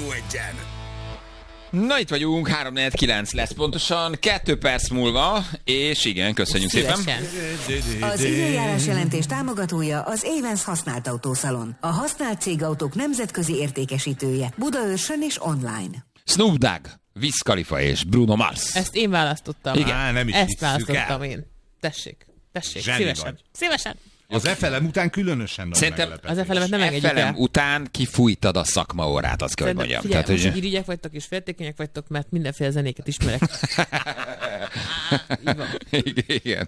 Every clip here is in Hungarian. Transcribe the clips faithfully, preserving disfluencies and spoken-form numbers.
Rádió Egyen. Na itt vagyunk, három negyven kilenc lesz pontosan, kettő perc múlva, és igen, köszönjük Szívesen. szépen. Az időjárás jelentés támogatója az Avens használt autószalon. A használt cégautók nemzetközi értékesítője. Budaörsön és online. Snoop Dogg, Wiz Khalifa és Bruno Mars. Ezt én választottam. Igen. Á, nem is Ezt hisszük választottam el. én. Tessék, tessék, Zseni szívesen. vagy. Szívesen. Az ef el em után különösen nagy Szerintem meglepetés. Az ef el em-et nem engedjük F L M el. után kifújtad a szakmaórát, azt kell, hogy Szerintem, mondjam. figyelj, Tehát, most hogy... irigyek vagytok és féltékenyek vagytok, mert mindenféle zenéket ismerek. Így van. Igen.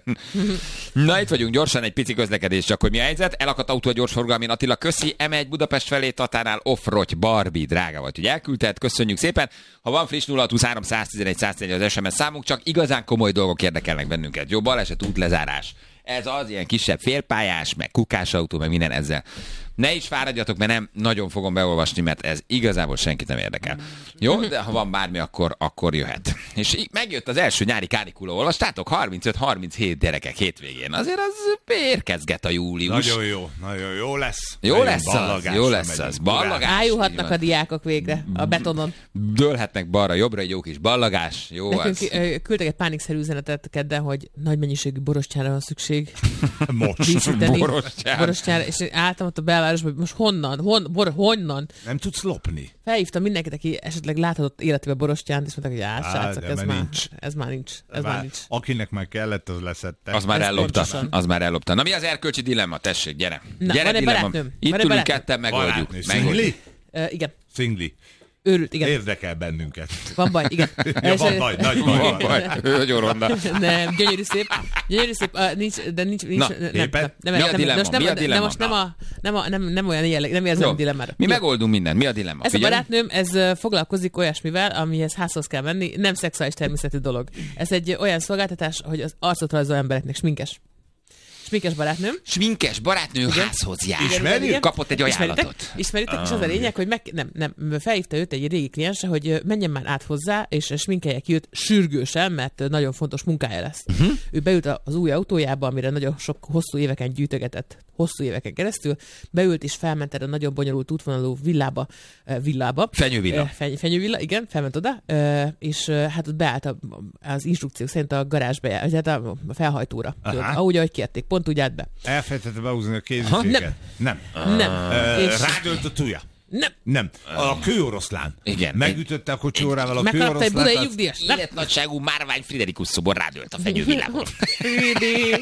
Na itt vagyunk, gyorsan egy pici közlekedés, csak hogy mi a helyzet. Elakadt autó a gyorsforgalmén, Attila, köszi. em egy Budapest felé, Tatánál off-rogy, Barbie, drága volt, hogy elküldted, köszönjük szépen. Ha van friss nulla húsz száz tizenegy száz tizenegy az es em es számunk, csak igazán komoly dolgok érdekelnek bennünket. Jó, baleset, útlezárás. Ez az, ilyen kisebb félpályás, meg kukásautó, meg minden ezzel. Ne is fáradjatok, mert nem nagyon fogom beolvasni, mert ez igazából senkit nem érdekel. Jó, de ha van bármi, akkor, akkor jöhet. És így megjött az első nyári kánikula, olvastátok? harmincöt harminchét gyerekek hétvégén. Azért az érkezget a július. Nagyon jó, nagyon jó lesz. Jó Nagyon lesz az, ballagásra jó lesz megyünk. az. Ballagás. Ájulhatnak a diákok végre a betonon. Dőlhetnek balra, jobbra, egy jó kis ballagás. Jó Nekünk az. ö, küldtek egy pánikszerű üzenetet kedden, hogy nagy mennyiségű borostyára van szükség. Most. Díszíteni. Borostyán. Borostyára. És én álltam ott a belvárosban, hogy most honnan, hon, bor, honnan? Nem tudsz lopni. Felhívtam mindenkit, aki esetleg láthatott életében borostyánt, és mondták, hogy á, Á, srácok, de ez már már, nincs. ez már nincs. Ez már Már, nincs. akinek már kellett, az leszette. Az már Ez ellopta. pontosan. Az már ellopta. Na mi az erkölcsi dilemma? Tessék, gyere. Na, gyere, van egy dilemma. barátnőm. Itt Van egy ülünk barátnőm. ketten, megoldjuk. Barátnő. megoldjuk. Szingli? Uh, igen, Szingli. őrült, igen. Érdekel bennünket. Van baj, igen. Ja, van baj, nagy baj Van van. baj. Nagyon ronda. Nem, gyönyörű szép. Gyönyörű szép, uh, nincs, de nincs, nincs Na, nem, éppen? nem, Mi a nem, dilemma? most nem, Mi a de- dilemma? De most nem, a, nem, a, nem, nem olyan jelleg, nem érzem Jó. a dilemmára. Mi Jó. megoldunk mindent. Mi a dilemma? Ez a Figyelj. barátnőm, ez ö, foglalkozik olyasmivel, amihez házhoz kell menni, nem szexuális természetű dolog. Ez egy olyan szolgáltatás, hogy az arcot rajzol embereknek, sminkes. Sminkes barátnőm. Sminkes barátnő házhoz jár. Igen, igen, igen. Kapott egy ajánlatot. Ismeritek, Ismeritek és az a lényeg, hogy meg, nem, nem, felhívta őt egy régi kliense, hogy menjen már át hozzá, és sminkelje ki őt sürgősen, mert nagyon fontos munkája lesz. Uh-huh. Ő beült az új autójába, amire nagyon sok hosszú éveken gyűjtögetett, hosszú éveken keresztül, beült és felment erre a nagyon bonyolult útvonalú villába, eh, villába. Fenyővilla. Eh, Feny, fenyővilla, igen, felment oda, eh, és eh, hát ott beállt a, az instrukciók szerint a garázsba, tehát a a felhajtóra. Tudod, ahogy, ahogy kérték, pont úgy állt be. Elfelejtette behúzni a kéziféket. Nem. Nem. Ö, És- Rádölt a tuja. Nem. Nem. A kőoroszlán. Igen. Megütötte a kocsi órával a Megkapta egy budai kőoroszlánt. nyugdíjas. Nem. Életnagyságú márvány Friderikus szobor rádölt a fenyővillából. Fidi.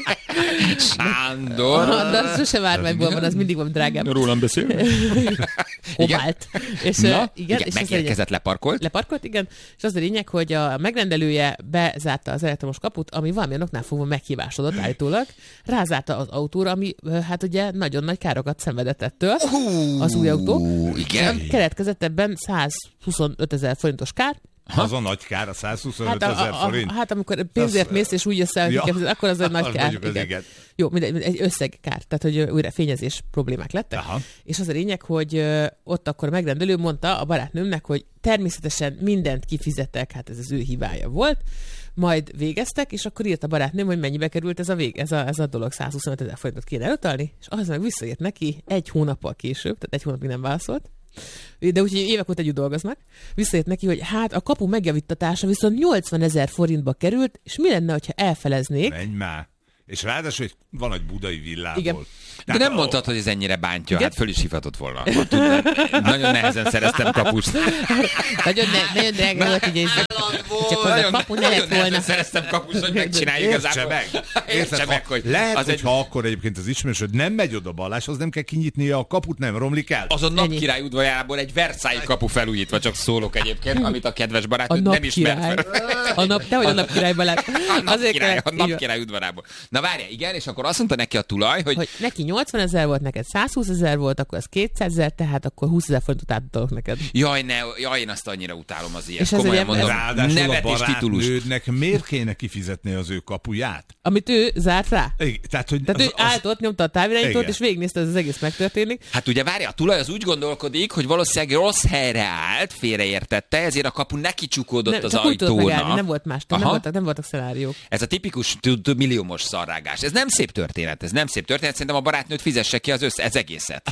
Sándor. De az sose márványból van, az mindig van drágább. Rólam beszél. Ovált. És, Na, uh, igen, igen, és az a lényeg- megérkezett, leparkolt. leparkolt, igen, és az a lényeg, hogy a megrendelője bezárta az elektromos kaput, ami valamilyen oknál fogva meghívásodott állítólag, rázárta az autóra, ami uh, hát ugye nagyon nagy károkat szenvedett ettől az új autó. Igen. Keletkezett ebben százhuszonöt ezer forintos kár. Az a nagy kár, a százhuszonöt Hát, ezer a, a, forint. hát amikor pénzért Az- mész, és úgy össze, Ja. ja. akkor az egy nagy Az kár. mondjuk az Igen. igen. Jó, mindegy, egy összegkár, tehát hogy újra fényezés problémák lettek. Aha. És az a lényeg, hogy ö, ott akkor a megrendelő mondta a barátnőmnek, hogy természetesen mindent kifizettek, hát ez az ő hibája volt, majd végeztek, és akkor írt a barátnőm, hogy mennyibe került ez a, vég, ez a, ez a dolog, százhuszonöt ezer forintot kéne elutalni, és az meg visszaírt neki egy hónappal később, tehát egy hónapig nem válaszolt, de úgyhogy évek óta együtt dolgoznak, visszaírt neki, hogy hát a kapu megjavítatása viszont nyolcvan ezer forintba került, és mi lenne, ha elfeleznék? Menj már. És ráadásul hogy van egy budai villából. Igen. De Tehát nem a- mondtad, hogy ez ennyire bántja, Igen? hát föl is hívhatott volna. Ha tudnád, nagyon nehezen szereztem kapust. Nagyon, ne, nagyon drága volt, hogy ez csak az a kapu ne lett nagyon nehezen volna. szereztem kapust, hogy megcsinálj Értse igazából. meg. Értse Érted, meg, ha- hogy lehet, az egy, hogyha akkor egyébként az ismerősöd nem megy oda Balázs, az nem kell kinyitnia a kaput, nem romlik el. az a Ennyi. napkirály udvarából egy Versailles kapu felújítva, csak szólok egyébként, amit a kedves A barátnőd nem ismert napkirály. fel. A nap, dehogy a napkirályban lett. A napkirály, a kellett- így van. napkirály udvarából. Na várjál, igen, és akkor azt mondta neki a tulaj, hogy, Hogy neki nyolcvan ezer volt, neked százhúsz ezer volt, akkor az kétszáz ezer, tehát akkor húsz ezer forintot átadok neked. jaj, ne, jaj, én azt annyira utálom az ilyet. És ez Komolyan egy- mondom, Ráadásul a nevet és titulus. barátnődnek miért kéne kifizetni az ő kapuját? Amit ő zárt rá. Igen, tehát, hogy Tehát az, ő állt ott, nyomta a távirányítót, Igen. és végignézte, hogy ez az egész megtörténik. Hát ugye várja, a tulaj az úgy gondolkodik, hogy valószínűleg rossz helyre állt, félreértette, ezért a kapu neki csukódott Nem, az csak úgy tudott megállni, ajtónak. nem volt más, nem Aha. voltak, nem voltak szenáriók. Ez a tipikus t- t- milliómos szar. szarrágás. Ez nem szép történet, ez nem szép történet. Szerintem a barátnőt fizesse ki az össze, ez egészet.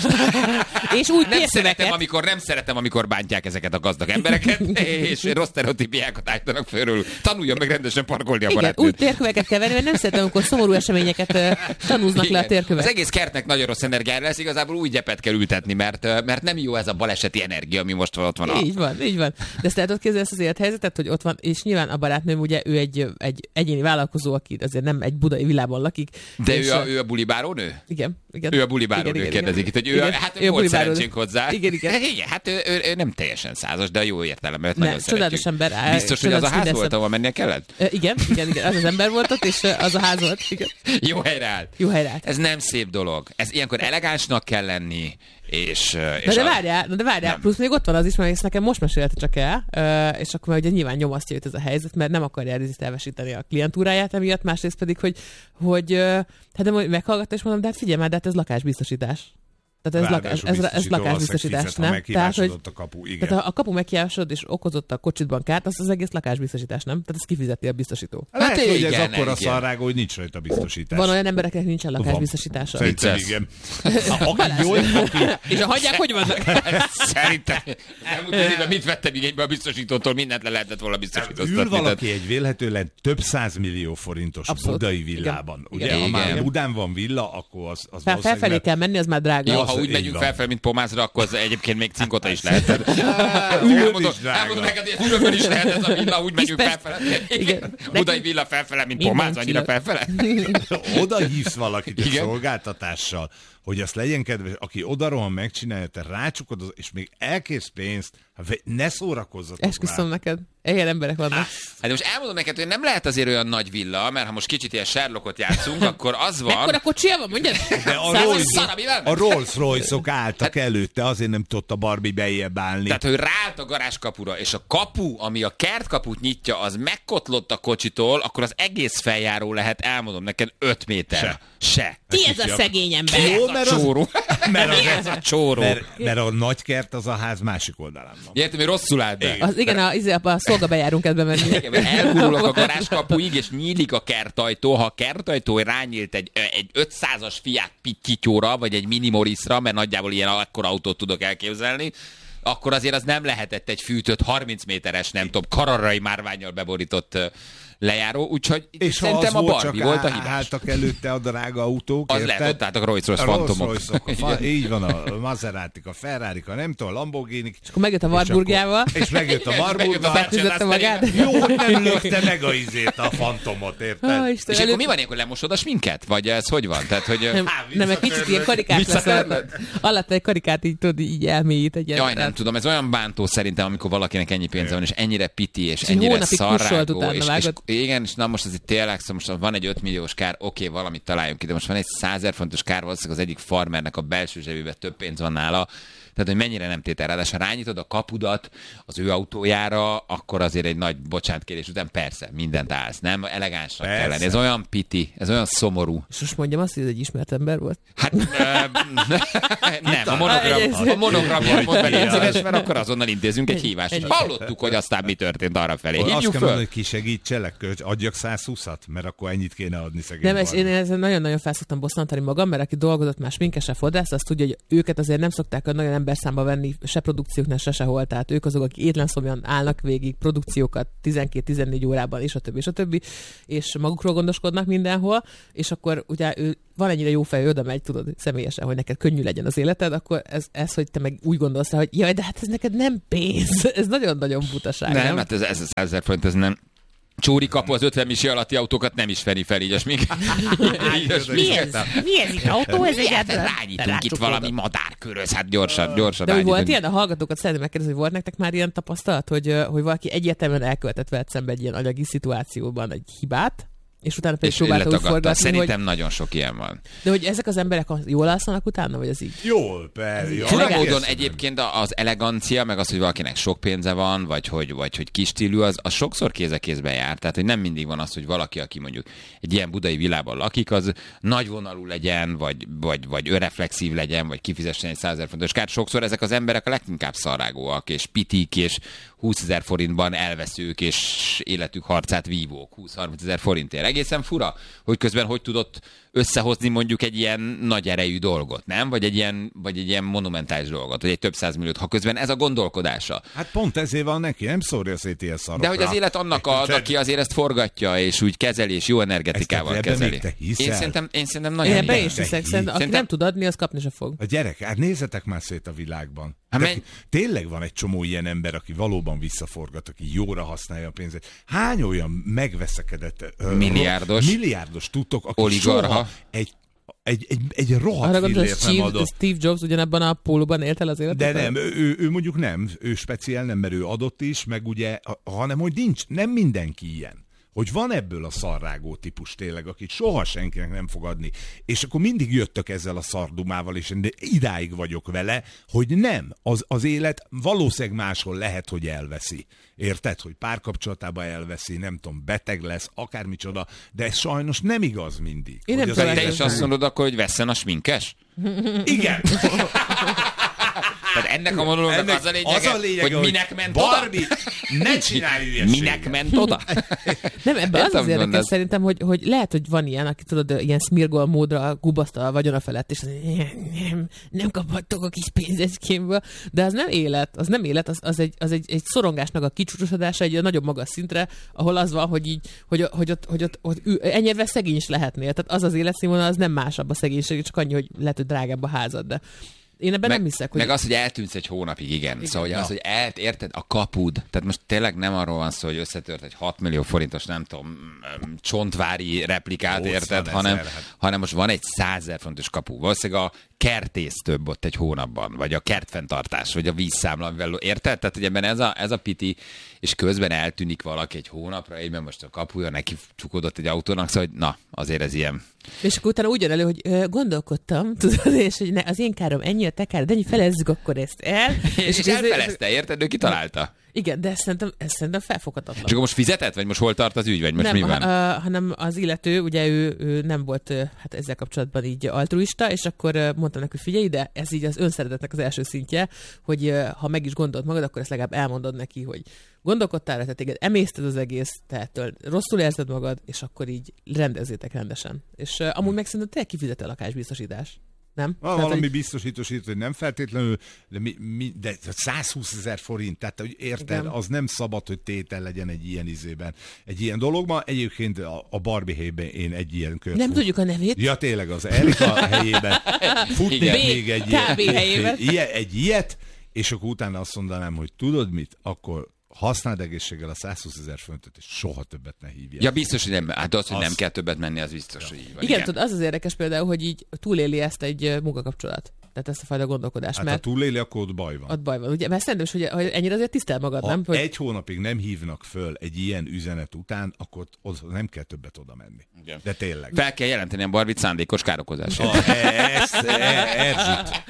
És úgy Nem szeretem, amikor, nem szeretem, amikor bántják ezeket a gazdag embereket, és rossz sztereotípiákat állítanak fölül. Tanuljon meg rendesen parkolni a igen, barátnőt. úgy térköveket kell venni, mert nem szeretem, amikor szomorú eseményeket uh, tanúznak igen. le a térkövek. Az egész kertnek nagyon rossz energiája lesz, igazából új gyepet kell ültetni, mert, mert nem jó ez a baleseti energia, ami most ott van. A... Így van, így van. De ezt tudod képzelni ezt az élethelyzetet, hogy ott van, és nyilván a barátnőm ugye ő egy, egy egyéni vállalkozó, aki azért nem egy budai villában lakik. De ő a, ő a bulibárónő? Igen, igen. Ő a bulibárónő, kérdezik itt, hogy ő, igen, hát ő volt szerencsénk hozzá. Igen, igen. igen hát ő, ő, ő, nem teljesen százas, de jó értelemben Nem, nagyon csodálatos szeretjük. ember. Biztos, hogy az a ház volt, ahol mennie kellett? Uh, igen, igen, igen, az az ember volt ott, és az a ház volt. Igen. Jó helyre állt. Jó helyre állt. Ez nem szép dolog. Ez ilyenkor elegánsnak kell lenni, és... és na de a... várjál, na de várjál, nem. Plusz még ott van az is, mert ezt nekem most mesélte csak el, uh, és akkor már ugye nyilván nyomasztja őt ez a helyzet, mert nem akarja elrizit elvesíteni a klientúráját emiatt, másrészt pedig, hogy, hogy uh, hát de meghallgatta és mondom, de hát figyelj már, de hát ez lakásbiztosítás. Tehát ez, lakás, ez, ez lakásbiztosítás, fizet, nem? Tehát, hogy, a kapu, igen. tehát ha a kapu megkiásod és okozott a kocsitban kárt, az az egész lakásbiztosítás, nem? Tehát ezt kifizeti a biztosító. Lehet, hát hogy igen, ez akkor igen. a szarrága, hogy nincs rajta biztosítás. Van olyan embereknek nincsen lakásbiztosítása. Szerintem igen. Aki jól, aki... És a hagyják, hogy vannak? Szerintem. Elmúlt mit vettem igénybe a biztosítótól, mindent le lehetett volna biztosítóztatni. Ül valaki egy vélhetően több százmillió forintos abszolút. Budai villában. Igen. Ugye, Igen. ha már Igen. Budán van villa, akkor az, az Fel, felfelé kell menni, az már drága. Jó, az ha úgy így megyünk van. felfelé, mint Pomázra, akkor az egyébként még cinkota is lehet. Ülőn is drága. Elmondom neked, hogy ülőből is lehet ez a villa, úgy megyünk persze. felfele. Igen. Budai villa felfele, mint Minden Pomáz, annyira csinál. felfele. Oda hívsz valakit egy Igen. szolgáltatással, hogy azt legyen kedves, aki odarohan megcsinálja, te rácsukod, az- és még elkész pénzt, hát ne szórakozzatok Esküszöm már. neked. Ilyen emberek vannak. Hát de most elmondom neked, hogy nem lehet azért olyan nagy villa, mert ha most kicsit ilyen Sherlockot játszunk, akkor az van... Mekkora kocsia van, mondjad? De a, Százas Rolls, szar, amivel? a Rolls Royce-ok álltak előtte, azért nem tudott a Barbie bejjebb állni. Tehát, hogy ráállt a garázskapura, és a kapu, ami a kertkaput nyitja, az megkotlott a kocsitól, akkor az egész feljáró lehet, elmondom neked, öt méter. Se. Se. Ki ez a szegény ember? Ki Jó, ez mert a az- csóró? mert az- ez a csóró? Mert, mert a nagy kert az a ház másik oldalán van. Értem, hogy rosszul állt be. Az, igen, a, izé, a, a szolgabejárón kell bemenni. Igen, elgurulok a garázskapuig, és nyílik a kertajtó. Ha a kertajtó rányílt egy, egy ötszázas Fiat Kityóra, vagy egy Mini Morrisra, mert nagyjából ilyen akkora autót tudok elképzelni, akkor azért az nem lehetett egy fűtött harminc méteres, nem tudom, kararrai márvánnyal beborított ö, lejáró, úgyhogy És ha szerintem az a volt, Barbie csak volt a hibás. álltak előtte a drága autók, Az érted? lehet, ott álltak a Rolls-Royce A fantomok. Rolls-Royce-ok, a fa- így van, a Maserati-k, a Ferrari-k, a nem tudom, a Lamborghini-k. Akkor megjött a Warburgjával. És, és megjött a Igen, és megjött a Warburg. Fizette magát. Jó, hogy nem lökte meg a izét, a fantomot, érted? Ó, Isten, És elő... akkor mi van ilyenkor, lemosod a sminket? Vagy ez hogy van? Tehát, hogy... Nem, nem, egy kicsit ilyen karikát lesz. Visszatörlöd? Alatt egy karikát így tudod, így elmélyít egy ilyen. Jaj, nem tudom, ez olyan bántó szerintem, amikor valakinek ennyi pénze van, és ennyire piti, és egy ennyire hónapig kussolt szarrágó, utána, és, és, vágod? igen, és na most azért tényleg, szóval most van egy öt milliós kár, oké, valamit találjunk ki, de most van egy százezer fontos kár, valószínűleg az egyik farmernek a belső zsebében több pénz van nála, tehát, hogy mennyire nem tétel. Ráadásul rányítod a kapudat az ő autójára, akkor azért egy nagy bocsánatkérés után persze, mindent állsz, nem? Elegánsnak kell lenni. Ez olyan piti, ez olyan szomorú. És most mondjam azt, hogy ez egy ismert ember volt. Hát ö, nem, a monogram, a monogramja mond be, légy szíves, mert akkor azonnal intézünk egy hívást. És hallottuk, hogy aztán mi történt arra felé. Azt Hívjuk kell föl. mondani, hogy kisegítselek, kölcs, adjak százhúszat, mert akkor ennyit kéne adni szegény Nem, és Barbie. én ezen nagyon-nagyon felszoktam bosszantani magam, mert aki dolgozott már sminkese fodrász, azt tudja, hogy őket azért nem szokták nagyon emberszámba venni, se produkcióknál, se sehol. Tehát ők azok, akik étlenszomjan állnak végig produkciókat tizenkét-tizennégy órában, és a többi, és a többi, és magukról gondoskodnak mindenhol, és akkor ugye ő van ennyire jó fej, oda megy, tudod, személyesen, hogy neked könnyű legyen az életed, akkor ez, ez hogy te meg úgy gondolsz rá, hogy jaj, de hát ez neked nem pénz. Ez nagyon-nagyon butaság. Nem, Nem, hát ez, ez a százezer forint, ez nem. Csóri kapu az ötven misi alatti autókat nem is feri fel, így a smink. Így a Mi ez? smink. Mi ez itt? Autó ez Hát egyáltalán? rányítunk itt valami madárköröz, hát gyorsan, gyorsan De hogy volt rányítunk. ilyen? A hallgatókat szeretném megkérdezni, hogy volt nektek már ilyen tapasztalat, hogy, ö, hogy valaki egyértelműen elkövetett veled szembe egy ilyen anyagi szituációban egy hibát, és utána pedig És próbálta úgy letagadta. forgatni, Szerintem hogy... nagyon sok ilyen van. De hogy ezek az emberek az- jól alszanak utána, vagy az így? Jól, persze. így jól. Fura elegáns. módon egyébként az elegancia, meg az, hogy valakinek sok pénze van, vagy hogy, vagy hogy kis stílű, az, az sokszor kéz a kézben jár. Tehát, hogy nem mindig van az, hogy valaki, aki mondjuk egy ilyen budai villában lakik, az nagyvonalú legyen, vagy, vagy, vagy önreflexív legyen, vagy kifizessen egy százezer fontos kárt. Sokszor ezek az emberek a leginkább szarrágóak, és pitik, és húszezer forintban elveszők és életük harcát vívók húsz-harmincezer forintért. Egészen fura, hogy közben hogy tudott összehozni mondjuk egy ilyen nagy erejű dolgot, nem? Vagy egy ilyen, vagy egy ilyen monumentális dolgot, vagy egy több százmilliót, ha közben ez a gondolkodása. Hát pont ezért van neki, nem szórja szét ilyen szarokra. De hogy az élet annak ad, aki azért ezt forgatja, és úgy kezeli, és jó energetikával kezeli. Én szerintem, én szerintem nagyon... Én ebben is hiszek, szerintem, aki nem tud adni, az kapni se fog. A gyerek, hát nézzetek már szét a világban. Men... Tényleg van egy csomó ilyen ember, aki valóban visszaforgat, aki jóra használja a pénzét. Hány olyan megveszekedett... Milliárdos. Milliárdos tudtok, aki oligarha. soha egy Egy, egy, egy rohadt fillért nem adott. Steve Jobs ugyanebben a pólóban élt el az életet? De nem, ő, ő mondjuk nem, ő speciál nem, mert ő adott is, meg ugye, hanem hogy nincs, nem mindenki ilyen. Hogy van ebből a szarrágó típus tényleg, akit soha senkinek nem fog adni. És akkor mindig jöttök ezzel a szardumával, és de idáig vagyok vele, hogy nem. Az, az élet valószínűleg máshol lehet, hogy elveszi. Érted? Hogy párkapcsolatában elveszi, nem tudom, beteg lesz, akármicsoda, de ez sajnos nem igaz mindig. Én nem tudom, te is azt mondod akkor, hogy vesszen a sminkes? Igen. Tehát ennek a monológnak az a lényege, az a lényege hogy minek ment Barbie, oda? ne csinálj hülyeséget. Minek ment oda? Nem, ebben az az érdekes mondasz. szerintem, hogy, hogy lehet, hogy van ilyen, aki tudod, ilyen Smirgol módra gubaszta a vagyona felett, és az, nem, nem, nem kaphattok a kis pénzecskémből, de az nem élet, az nem élet, az, az, egy, az egy, egy szorongásnak a kicsúcsosodása egy nagyobb magas szintre, ahol az van, hogy így, hogy, hogy ott, hogy ott, hogy ott ennyire szegény is lehetnél. Tehát az az életszínvonal, az nem másabb a szegénység, csak annyi, hogy lehet, hogy drágább a házad, de én ebben meg, nem hiszek, hogy... Meg az, hogy eltűnsz egy hónapig, igen. igen. Szóval hogy az, hogy elt, érted, a kapud. Tehát most tényleg nem arról van szó, hogy összetört egy hat millió forintos, nem tudom, csontvári replikát, érted, hanem, hanem most van egy százezer forintos kapu. Valószínűleg a kertész több ott egy hónapban, vagy a kertfenntartás, vagy a vízszámla, amivel, érted? Tehát, hogy ebben ez a, ez a piti, és közben eltűnik valaki egy hónapra, egyben most a kapuja neki csukodott egy autónak, szóval, hogy na, azért ez ilyen. És akkor utána úgy jön elő, hogy ö, gondolkodtam, tudod, és hogy ne, az én károm ennyi, a te károd, ennyi, felezzük akkor ezt el. És, és elfelezte, érted? Ő kitalálta. Igen, de ezt szerintem, ezt szerintem felfoghatatlan. És akkor most fizetett, vagy most hol tart az ügy, vagy most nem, mi van? Ha, uh, hanem az illető, ugye ő, ő nem volt uh, hát ezzel kapcsolatban így altruista, és akkor uh, mondtam neki, hogy figyelj, de ez így az önszeretetnek az első szintje, hogy uh, ha meg is gondolod magad, akkor ezt legalább elmondod neki, hogy gondolkodtál, tehát téged emészted az egész, tehát rosszul érzed magad, és akkor így rendezzétek rendesen. És uh, amúgy meg szerintem te kifizet a lakásbiztosítás. Nem? Ha, valami hogy... biztosítosít, hogy nem feltétlenül, de, mi, mi, de százhúszezer forint, tehát hogy érted, igen. Az nem szabad, hogy tétel legyen egy ilyen izében. Egy ilyen dologban, egyébként a, a Barbie helyében én egy ilyen kört. Nem fut... tudjuk a nevét. Ja, tényleg, az Erika helyében futnék még egy ilyet, ilyen, egy ilyet, és akkor utána azt mondanám, hogy tudod mit, akkor használd egészséggel a százhúszezer fontot, és soha többet ne hívják. Ja, biztos, hogy nem, hát az, hogy az... nem kell többet menni, az biztos, ja. Hogy így van. Igen, igen. Tudod, az az érdekes például, hogy így túléli ezt egy munkakapcsolat. Tehát ezt a fajta gondolkodást. Hát mert ha túléli, akkor ott baj van. Ott baj van. Ugye, mert szerintem is, hogy, hogy ennyire azért tisztel magad, ha nem? Hogy... egy hónapig nem hívnak föl egy ilyen üzenet után, akkor ott nem kell többet oda menni. Igen. De tényleg. Fel kell jelenteni a Barbie szándékos károkozását. Erzsit.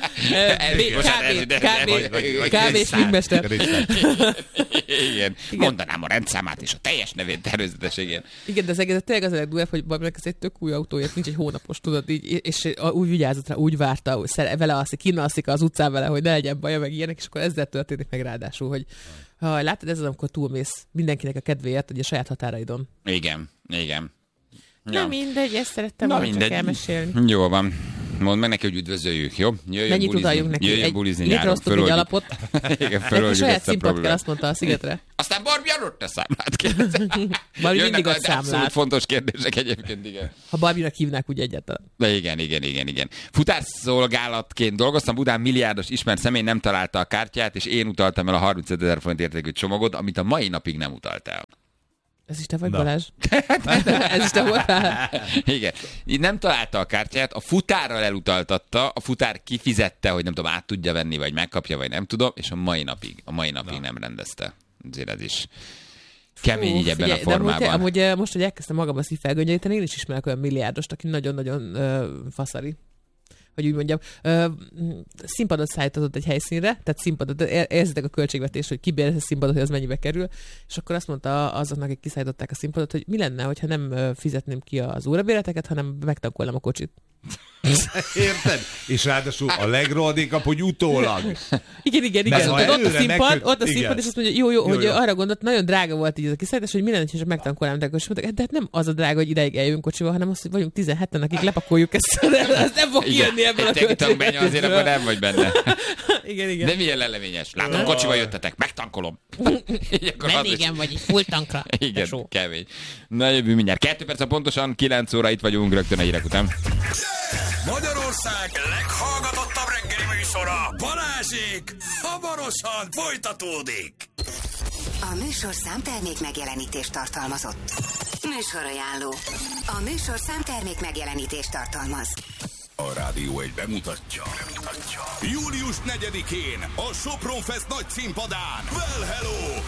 Kb. Swingmester. Igen. Mondanám a rendszámát és a teljes nevét természetesen. Igen, de az egész tényleg az a legdurvább, hogy Barbinak ez egy tök új autóért, nincs egy hónapos, tudod, így, és úgy vigyázott rá, úgy várta, hogy vele alszik, kinalszik az utcán vele, hogy ne legyen baja, meg ilyenek, és akkor ezzel történik meg ráadásul, hogy ha látod, ez az, amikor túlmész mindenkinek a kedvéért, hogy a saját határaidon. Igen, igen. Ja. Na mindegy, ezt szerettem volna csak elmesélni. Jó van. Mondd meg neki, hogy üdvözöljük, jó? Jöjjön mennyit bulizni. udaljunk neki? Jöjjön egy, bulizni nyáron. Létrehoztuk egy alapot. Igen, feloldjuk ezt a saját színpad kell, azt mondta a szigetre. Aztán Barbie adott a számlát. Barbie mindig ad számlát. Abszolút fontos kérdések egyébként, igen. Ha Barbie-nak hívnák úgy egyáltalán. De igen, igen, igen, igen. Futárszolgálatként dolgoztam, Budán milliárdos ismert személy nem találta a kártyát, és én utaltam el a harmincötezer forint értékű csomagot, amit a mai napig nem utalt el. Ez is te vagy, Balázs? Ez is te voltál? Igen. Így nem találta a kártyát, a futárral elutaltatta, a futár kifizette, hogy nem tudom, át tudja venni, vagy megkapja, vagy nem tudom, és a mai napig, a mai napig nem rendezte. Azért ez is kemény Fú, így ebben figyelj, a formában. De amúgy, amúgy most, hogy elkezdtem magam a szívfelgöngyölíteni, én is ismerek olyan milliárdost, aki nagyon-nagyon uh, faszari. Hogy úgy mondjam, ö, színpadot szállított egy helyszínre, tehát színpadot, érzitek a költségvetést, hogy kibérez a színpadot, hogy az mennyibe kerül, és akkor azt mondta azoknak, akik kiszállították a színpadot, hogy mi lenne, hogyha nem fizetném ki az órabéleteket, hanem megtankolnám a kocsit. Érted? És ráadásul a legrohadékabb, hogy utólag. Igen, igen, igen. Mert Ott, ott a előre színpad, megköt- ott a igen. színpad, és azt mondja, jó, jó, Jó, hogy jó. arra gondolt, nagyon drága volt így ez a kiszállítás, hogy minden is megtankolnám, de és mondták, de hát nem az a drága, hogy ideig eljövünk kocsival, hanem az, hogy vagyunk tizenheten, akik lepakoljuk ezt, az nem fog kijönni ebből a Egy tudunk menni, azért akkor nem vagy benne. Igen, igen. De milyen leleményes. Látom, kocsival jöttetek, megtankolom. Így akkor az is- Vendégem vagy, egy full tankra. Igen, Tesó. kemény. Na jövő mindjárt. Kettő perc, pontosan kilenc óra itt vagyunk rögtön a hírek után. Magyarország leghallgatottabb reggeli műsora, Balázsék, hamarosan folytatódik. A műsorszám termék megjelenítést tartalmazott. Műsorajánló. A műsorszám termék megjelenítést tartalmaz. A Rádió egy bemutatja. bemutatja. július negyedikén a Sopron Fest nagy színpadán. Well, hello!